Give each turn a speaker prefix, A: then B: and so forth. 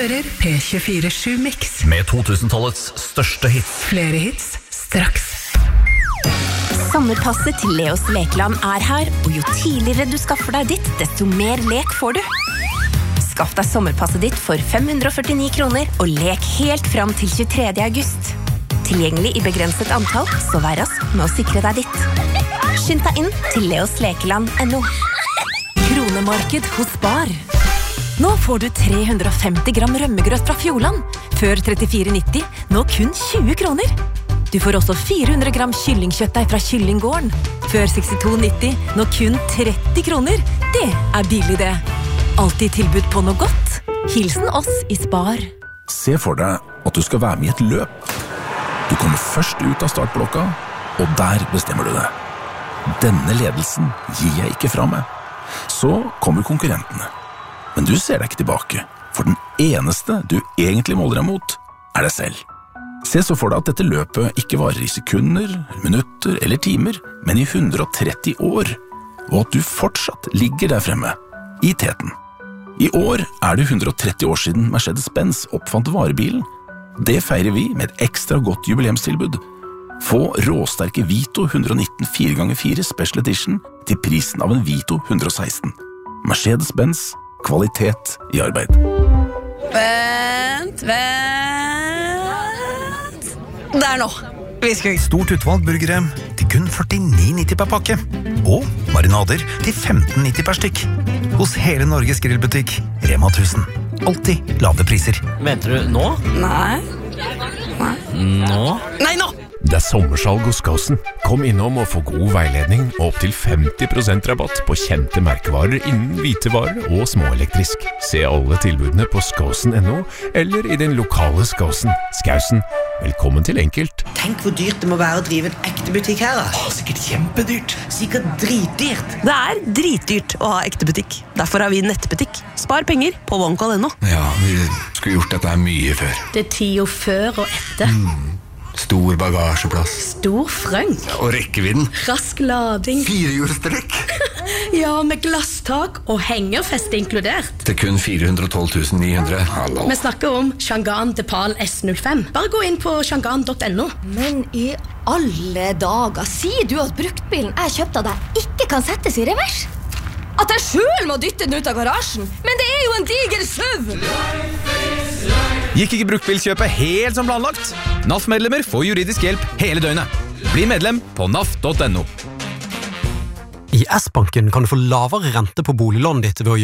A: hører P24/7 Mix.
B: Med 2000-tallets største hits.
A: Flere hits, straks.
C: Sommerpasset til Leos Lekeland her, og jo tidligere du skaffer deg ditt, desto mer lek får du. Skaff deg sommerpasset ditt for 549 kroner, og lek helt fram til 23. august. Tilgjengelig i begrenset antall, så vær rask med å sikre deg ditt. Skynd deg inn til leoslekeland.no. Kronemarked hos Spar. Nå får du 350 gram rømmegrøt fra Fjordland. Før 34,90, nå kun 20 kroner. Du får også 400 gram kyllingkjøttdeig fra Kyllinggården. Før 62,90, nå kun 30 kroner. Det billig det. Alltid tilbud på noe godt. Hilsen oss i Spar.
D: Se for deg at du skal være med i et løp. Du kommer først ut av startblokka, og der bestemmer du det. Denne ledelsen gir jeg ikke fra meg. Så kommer konkurrentene. Men du ser deg ikke tilbake, for den eneste du egentlig måler deg mot, deg selv. Se så for deg at dette løpet ikke varer i sekunder, minutter eller timer, men i 130 år, og at du fortsatt ligger der fremme, i teten. I år det 130 år siden Mercedes-Benz oppfant varebilen. Det feirer vi med et ekstra godt jubileumstilbud. Få råsterke Vito 119 4x4 Special Edition til prisen av en Vito 116. Mercedes-Benz, kvalitet i arbeid.
E: Vent. Der nå.
F: Stort utvalg burgere til kun 49,90 per pakke. Og marinader til 15,90 per stykk. Hos hele Norges grillbutikk, Rema 1000. Alltid lave priser.
B: Venter du nå?
E: Nei.
B: Nå?
E: Nei, nå!
G: Det sommersalg hos Skåsen. Kom innom og få god veiledning og opp til 50% rabatt på kjente merkevarer innen hvitevarer og småelektrisk. Se alle tilbudene på skåsen.no eller i din lokale Skåsen. Skausen, velkommen til Enkelt.
H: Tenk hvor dyrt det må være å drive en ekte butikk her da.
F: Sikkert kjempedyrt.
H: Sikkert dritdyrt.
E: Det dritdyrt å ha ekte butikk. Derfor har vi nettbutikk. Spar penger på OneCall.no.
F: Ja, vi skulle gjort dette mye før.
I: Det tida før og etter.
F: Stor bagasjeplass.
I: Stor frønk.
F: Og rekkevidden.
I: Rask lading.
F: 4-hjulstrekk.
I: Ja, med glasstak og hengerfeste inkludert.
F: Til kun 412 900. Hallo.
I: Vi snakker om Shangan Depal S05. Bare gå inn på shangan.no.
J: Men i alle dager, sier du at bruktbilen jeg kjøpte av deg ikke kan settes i revers? At jeg selv må dytte den ut av garasjen? Men det jo en diger SUV!
K: Gikk ikke bruktbilkjøpet helt som planlagt? NAF-medlemmer får juridisk hjelp hele døgnet. Bli medlem på naf.no.
L: I S-banken kan du få lavere rente på boliglånet ditt ved å